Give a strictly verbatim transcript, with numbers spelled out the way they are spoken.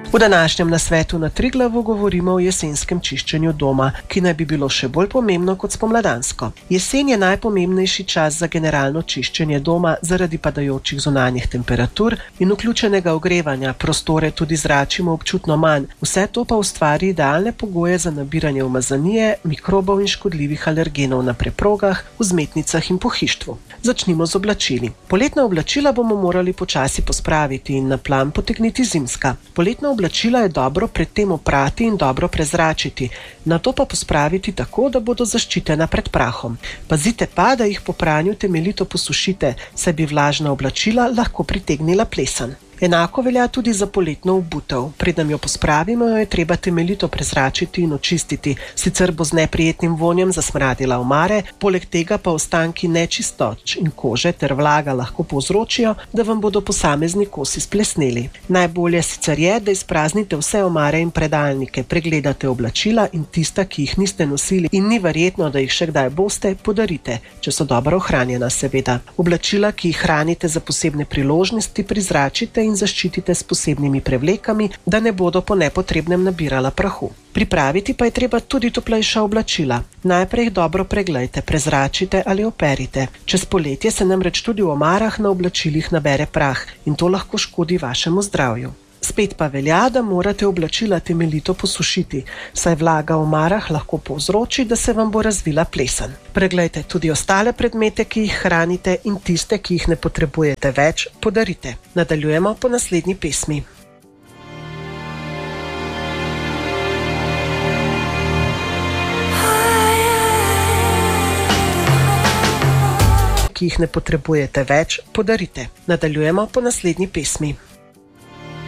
V današnjem nasvetu na Triglavu govorimo o jesenskem čiščenju doma, ki naj bi bilo še bolj pomembno kot spomladansko. Jesen je najpomembnejši čas za generalno čiščenje doma zaradi padajočih zunanjih temperatur in vključenega ogrevanja, prostore tudi zračimo občutno manj, vse to pa ustvari idealne pogoje za nabiranje umazanije, mikrobov in škodljivih alergenov na preprogah, vzmetnicah in pohištvu. Začnimo z oblačili. Poletna oblačila bomo morali počasi pospraviti in na plan potegniti zimska. Poletna oblačila je dobro predtem oprati in dobro prezračiti, nato pa pospraviti tako, da bodo zaščitena pred prahom. Pazite pa, da jih po pranju temeljito posušite, saj bi vlažna oblačila lahko pritegnila plesen. Enako velja tudi za poletno obutev. Preden jo pospravimo, jo je treba temeljito prezračiti in očistiti, sicer bo z neprijetnim vonjem zasmradila omare, poleg tega pa ostanki nečistoč in kože ter vlaga lahko povzročijo, da vam bodo posamezni kosi splesneli. Najbolje sicer je, da izpraznite vse omare in predalnike, pregledate oblačila in tista, ki jih niste nosili in ni verjetno, da jih še kdaj boste, podarite, če so dobro ohranjena seveda. Oblačila, ki jih hranite za posebne priložnosti, prezračite in zaščitite s posebnimi prevlekami, da ne bodo po nepotrebnem nabirala prahu. Pripraviti pa je treba tudi toplejša oblačila. Najprej jih dobro preglejte, prezračite ali operite. Čez poletje se namreč tudi v omarah na oblačilih nabere prah in to lahko škodi vašemu zdravju. Spet pa velja, da morate oblačila temeljito posušiti, saj vlaga v omarah lahko povzroči, da se vam bo razvila plesen. Preglejte tudi ostale predmete, ki jih hranite in tiste, ki jih ne potrebujete več, podarite. Nadaljujemo po naslednji pesmi. Ki jih ne potrebujete več, podarite. Nadaljujemo po naslednji pesmi.